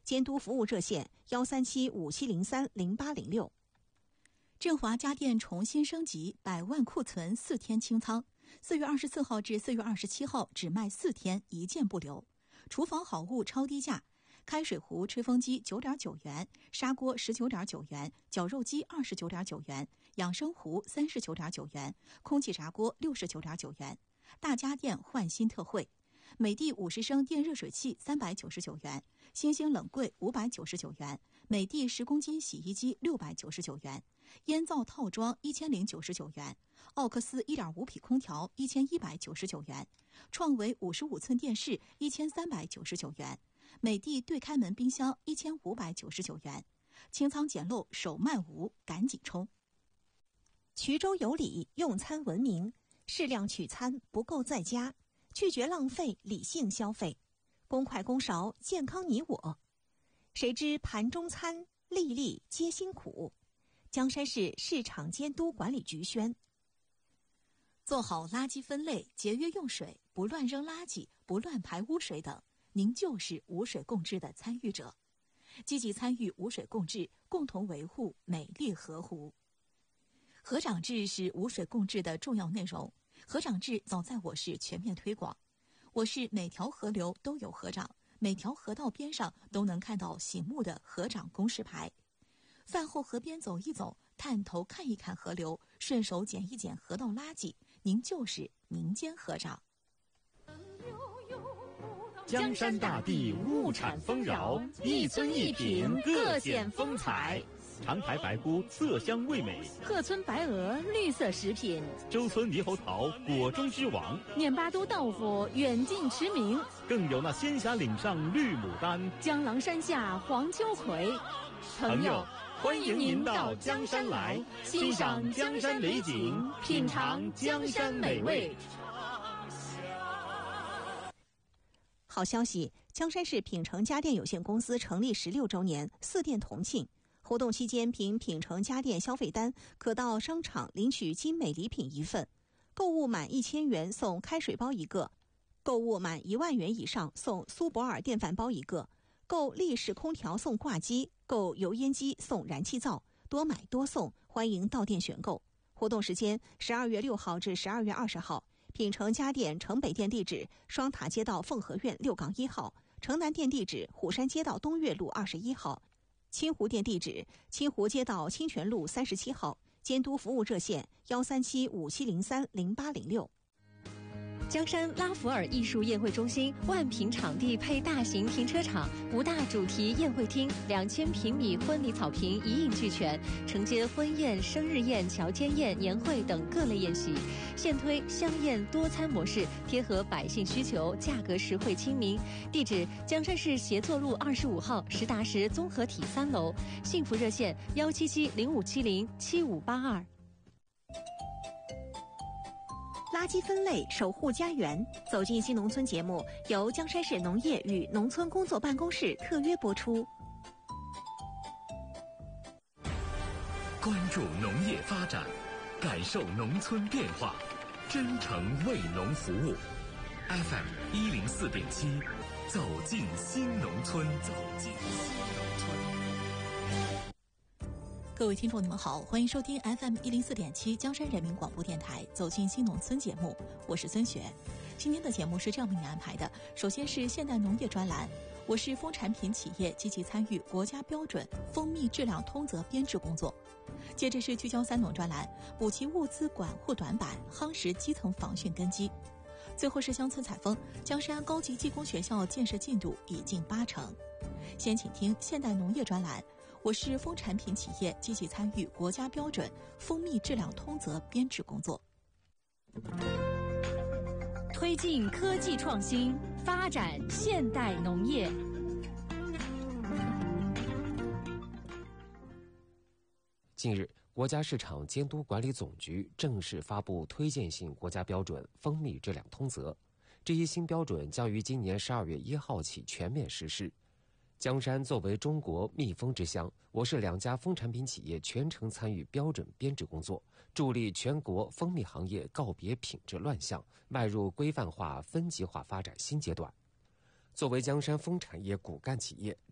监督服务热线13757030806。振华家电重新升级，100万库存4天清仓，4月24号至4月27号只卖4天，一件不留。厨房好物超低价，开水壶、吹风机9.9元，砂锅19.9元，绞肉机29.9元，养生壶39.9元，空气炸锅69.9元。大家电换新特惠，美的50升电热水器399元，星星冷柜599元，美的10公斤洗衣机699元，烟灶套装1099元，奥克斯1.5匹空调1199元，创维55寸电视1399元，美的对开门冰箱1599元。清仓捡漏手慢无，赶紧冲！衢州有礼，用餐文明，适量取餐，不够在家，拒绝浪费，理性消费，公筷公勺，健康你我。谁知盘中餐，粒粒皆辛苦。江山市市场监督管理局宣。做好垃圾分类，节约用水，不乱扔垃圾，不乱排污水等，您就是无水共治的参与者。积极参与无水共治，共同维护美丽河湖。河长制是无水共治的重要内容。河长制早在我市全面推广，我市每条河流都有河长，每条河道边上都能看到醒目的河长公示牌。饭后河边走一走，探头看一看河流，顺手捡一捡河道垃圾，您就是民间河长。 江山大地物产丰饶，一村一品各显风采。长台白菇色香味美， 鹤村白鹅绿色食品， 周村猕猴桃果中之王， 念巴都豆腐远近驰名， 更有那仙霞岭上绿牡丹， 江郎山下黄秋葵。 朋友，欢迎您到江山来，欣赏江山美景，品尝江山美味。 好消息，江山市品城家电有限公司成立16周年，4店同庆。活动期间，凭品城家电消费单，可到商场领取精美礼品1份，购物满1000元送开水包1个，购物满1万元以上送苏泊尔电饭煲1个，购立式空调送挂机，购油烟机送燃气灶，多买多送，欢迎到店选购。活动时间12月6号至12月20号，品城家电城北店地址双塔街道凤和苑6-1号，城南店地址虎山街道东岳路21号，清湖店地址清湖街道清泉路37号，监督服务热线13757030806。 江山拉弗尔艺术宴会中心万平场地配大型停车场，5大主题宴会厅，2000平米婚礼草坪一应俱全，承接婚宴、生日宴、乔迁宴、年会等各类宴席。现推香宴多餐模式，贴合百姓需求，价格实惠亲民。地址：江山市协作路25号实达实综合体3楼。幸福热线17705707582。 垃圾分类，守护家园。走进新农村节目由江山市农业与农村工作办公室特约播出。 关注农业发展，感受农村变化，真诚为农服务。FM 104.7，走进新农村，走进新农村。 各位听众，你们好，欢迎收听 FM 104.7江山人民广播电台走进新农村节目，我是孙雪。今天的节目是这样为您安排的：首先是现代农业专栏，我市蜂产品企业积极参与国家标准蜂蜜质量通则编制工作。接着是聚焦3农专栏，补齐物资管护短板，夯实基层防汛根基。最后是乡村采风，江山高级技工学校建设进度已近80%。先请听现代农业专栏，我市蜂产品企业积极参与国家标准蜂蜜质量通则编制工作， 推进科技创新，发展现代农业。 近日，国家市场监督管理总局正式发布推荐性国家标准蜂蜜质量通则。这一新标准将于今年12月1号起全面实施。江山作为中国蜜蜂之乡，我市2家蜂产品企业全程参与标准编制工作，助力全国蜂蜜行业告别品质乱象，迈入规范化、分级化发展新阶段。作为江山蜂产业骨干企业，